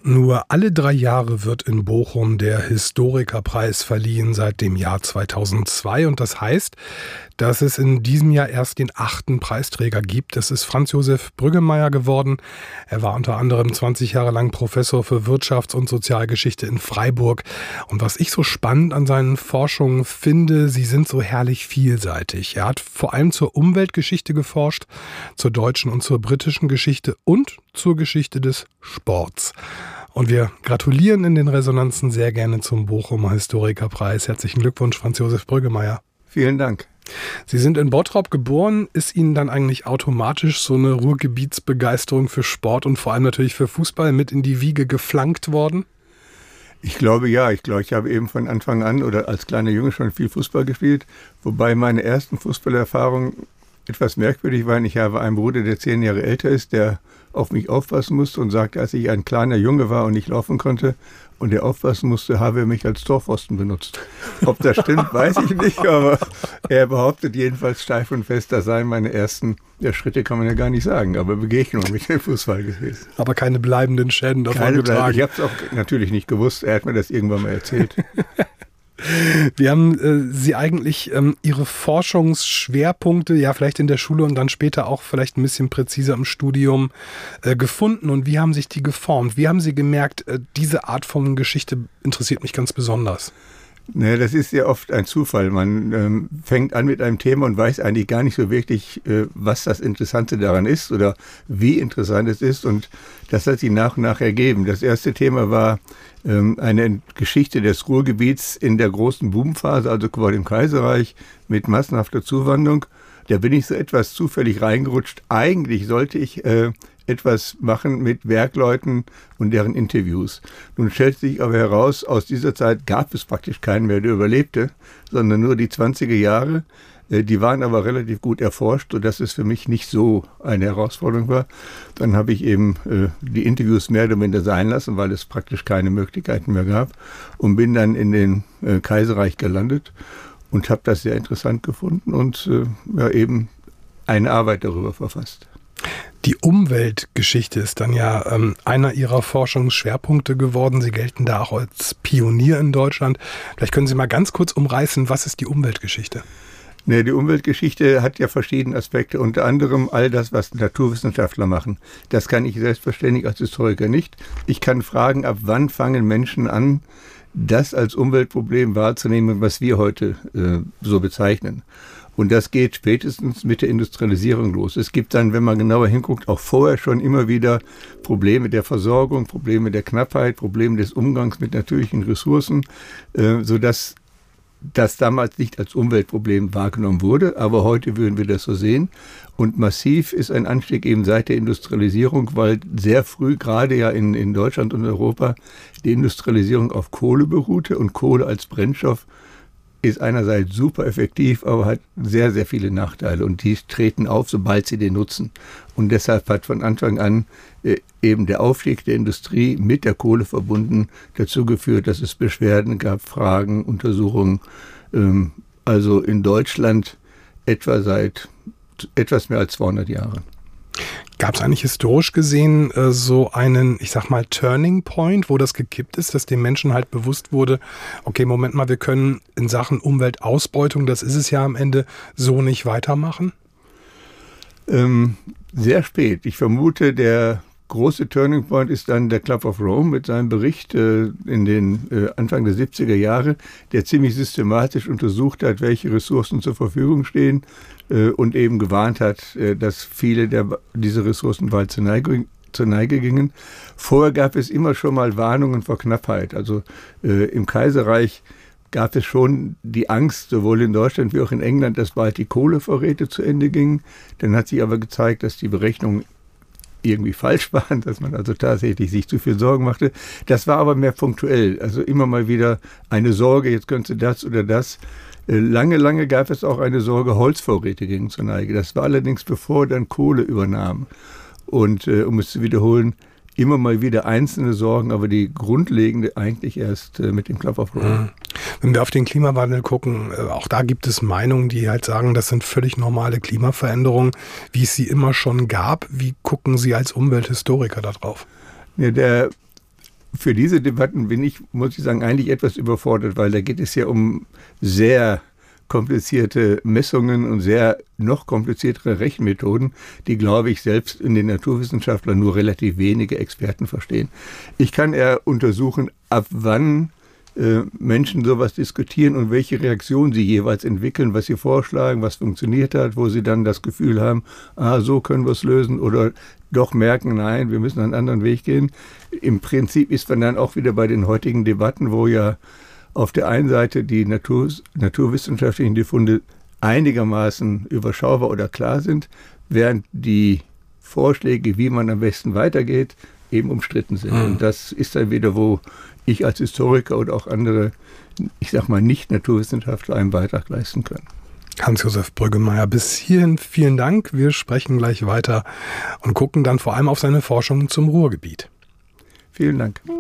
Nur alle 3 Jahre wird in Bochum der Historikerpreis verliehen seit dem Jahr 2002. Und das heißt, dass es in diesem Jahr erst den 8. Preisträger gibt. Das ist Franz Josef Brüggemeier geworden. Er war unter anderem 20 Jahre lang Professor für Wirtschafts- und Sozialgeschichte in Freiburg. Und was ich so spannend an seinen Forschungen finde, sie sind so herrlich vielseitig. Er hat vor allem zur Umweltgeschichte geforscht, zur deutschen und zur britischen Geschichte und zur Geschichte des Sports. Und wir gratulieren in den Resonanzen sehr gerne zum Bochumer Historikerpreis. Herzlichen Glückwunsch, Franz Josef Brüggemeier. Vielen Dank. Sie sind in Bottrop geboren. Ist Ihnen dann eigentlich automatisch so eine Ruhrgebietsbegeisterung für Sport und vor allem natürlich für Fußball mit in die Wiege geflankt worden? Ich glaube ja. Ich habe eben von Anfang an oder als kleiner Junge schon viel Fußball gespielt. Wobei meine ersten Fußballerfahrungen etwas merkwürdig waren. Ich habe einen Bruder, der 10 Jahre älter ist, der auf mich aufpassen musste und sagte, als ich ein kleiner Junge war und nicht laufen konnte und der aufpassen musste, habe er mich als Torpfosten benutzt. Ob das stimmt, weiß ich nicht, aber er behauptet jedenfalls steif und fest, das seien meine ersten, Schritte kann man ja gar nicht sagen, aber Begegnungen mit dem Fußball gewesen. Aber keine bleibenden Schäden davon getragen. Ich habe es auch natürlich nicht gewusst, er hat mir das irgendwann mal erzählt. Wie haben Sie eigentlich Ihre Forschungsschwerpunkte, ja vielleicht in der Schule und dann später auch vielleicht ein bisschen präziser im Studium gefunden und wie haben sich die geformt? Wie haben Sie gemerkt, diese Art von Geschichte interessiert mich ganz besonders? Naja, das ist ja oft ein Zufall. Man fängt an mit einem Thema und weiß eigentlich gar nicht so wirklich, was das Interessante daran ist oder wie interessant es ist. Und das hat sich nach und nach ergeben. Das erste Thema war eine Geschichte des Ruhrgebiets in der großen Boomphase, also quasi im Kaiserreich mit massenhafter Zuwanderung. Da bin ich so etwas zufällig reingerutscht. Eigentlich sollte ich etwas machen mit Werkleuten und deren Interviews. Nun stellt sich aber heraus, aus dieser Zeit gab es praktisch keinen mehr, der überlebte, sondern nur die 20er Jahre. Die waren aber relativ gut erforscht, sodass es für mich nicht so eine Herausforderung war. Dann habe ich eben die Interviews mehr oder minder sein lassen, weil es praktisch keine Möglichkeiten mehr gab und bin dann in den Kaiserreich gelandet und habe das sehr interessant gefunden und eben eine Arbeit darüber verfasst. Die Umweltgeschichte ist dann ja einer Ihrer Forschungsschwerpunkte geworden. Sie gelten da auch als Pionier in Deutschland. Vielleicht können Sie mal ganz kurz umreißen, was ist die Umweltgeschichte? Nee, die Umweltgeschichte hat ja verschiedene Aspekte, unter anderem all das, was Naturwissenschaftler machen. Das kann ich selbstverständlich als Historiker nicht. Ich kann fragen, ab wann fangen Menschen an, das als Umweltproblem wahrzunehmen, was wir heute so bezeichnen. Und das geht spätestens mit der Industrialisierung los. Es gibt dann, wenn man genauer hinguckt, auch vorher schon immer wieder Probleme der Versorgung, Probleme der Knappheit, Probleme des Umgangs mit natürlichen Ressourcen, sodass das damals nicht als Umweltproblem wahrgenommen wurde, aber heute würden wir das so sehen. Und massiv ist ein Anstieg eben seit der Industrialisierung, weil sehr früh, gerade ja in Deutschland und Europa, die Industrialisierung auf Kohle beruhte und Kohle als Brennstoff ist einerseits super effektiv, aber hat sehr, sehr viele Nachteile und die treten auf, sobald sie den nutzen. Und deshalb hat von Anfang an eben der Aufstieg der Industrie mit der Kohle verbunden dazu geführt, dass es Beschwerden gab, Fragen, Untersuchungen. Also in Deutschland etwa seit etwas mehr als 200 Jahren. Gab es eigentlich historisch gesehen so einen, ich sag mal, Turning Point, wo das gekippt ist, dass den Menschen halt bewusst wurde, okay, Moment mal, wir können in Sachen Umweltausbeutung, das ist es ja am Ende, so nicht weitermachen? Sehr spät. Ich vermute, der große Turning Point ist dann der Club of Rome mit seinem Bericht in den Anfang der 70er Jahre, der ziemlich systematisch untersucht hat, welche Ressourcen zur Verfügung stehen und eben gewarnt hat, dass viele dieser Ressourcen bald zur Neige gingen. Vorher gab es immer schon mal Warnungen vor Knappheit. Also im Kaiserreich gab es schon die Angst, sowohl in Deutschland wie auch in England, dass bald die Kohlevorräte zu Ende gingen. Dann hat sich aber gezeigt, dass die Berechnungen irgendwie falsch waren, dass man also tatsächlich sich zu viel Sorgen machte. Das war aber mehr punktuell, also immer mal wieder eine Sorge, jetzt könnte das oder das. Lange gab es auch eine Sorge, Holzvorräte gingen zur Neige. Das war allerdings bevor dann Kohle übernahm. Und um es zu wiederholen, immer mal wieder einzelne Sorgen, aber die grundlegende eigentlich erst mit dem Club of Rome. Wenn wir auf den Klimawandel gucken, auch da gibt es Meinungen, die halt sagen, das sind völlig normale Klimaveränderungen, wie es sie immer schon gab. Wie gucken Sie als Umwelthistoriker da drauf? Ja, für diese Debatten bin ich, muss ich sagen, eigentlich etwas überfordert, weil da geht es ja um sehr komplizierte Messungen und sehr noch kompliziertere Rechenmethoden, die, glaube ich, selbst in den Naturwissenschaftlern nur relativ wenige Experten verstehen. Ich kann eher untersuchen, ab wann Menschen sowas diskutieren und welche Reaktionen sie jeweils entwickeln, was sie vorschlagen, was funktioniert hat, wo sie dann das Gefühl haben, so können wir es lösen, oder doch merken, nein, wir müssen einen anderen Weg gehen. Im Prinzip ist man dann auch wieder bei den heutigen Debatten, wo ja auf der einen Seite die naturwissenschaftlichen Befunde einigermaßen überschaubar oder klar sind, während die Vorschläge, wie man am besten weitergeht, eben umstritten sind. Und das ist dann wieder, wo ich als Historiker oder auch andere, ich sag mal, Nicht-Naturwissenschaftler einen Beitrag leisten können. Hans-Josef Brüggemeier, bis hierhin vielen Dank. Wir sprechen gleich weiter und gucken dann vor allem auf seine Forschungen zum Ruhrgebiet. Vielen Dank.